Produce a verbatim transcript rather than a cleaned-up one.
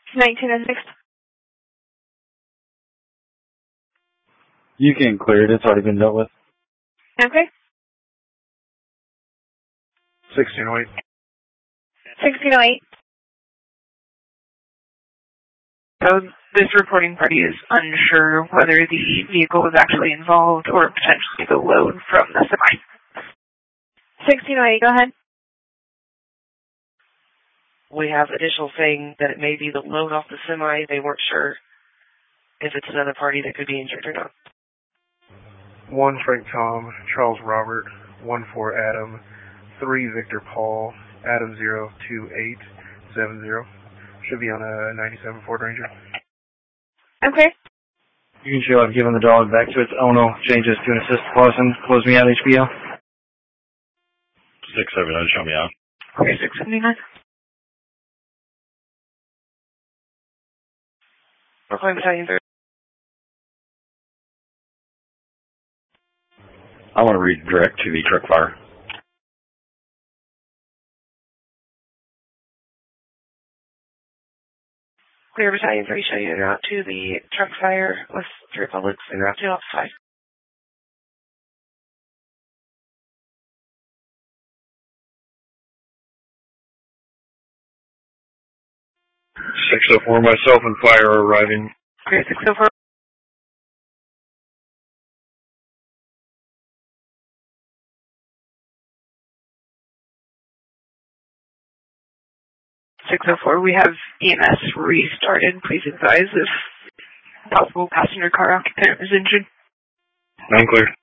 nineteen oh six. You can clear it. It's already been dealt with. Okay. sixteen oh eight. sixteen oh eight. So this reporting party is unsure whether the vehicle was actually involved or potentially the load from the semi. sixteen oh eight, go ahead. We have additional saying that it may be the load off the semi. They weren't sure if it's another party that could be injured or not. One Frank Tom, Charles Robert, one four Adam, three Victor Paul, Adam zero two eight seven zero. Should be on a ninety-seven Ford Ranger. Okay. You can show I've given the dog back to its owner. Changes to an assist Paulson. Close me out, H B O. six seven nine, show me out. Okay, six seventy-nine. Brooklyn Battalion thirty. I want to redirect to the truck fire. Clear Battalion three, show you route to the truck fire with the Republics and route to Alpha five. six oh four, myself and fire are arriving. Clear six oh four. six oh four, we have E M S restarted. Please advise if possible passenger car occupant is injured. Nine clear.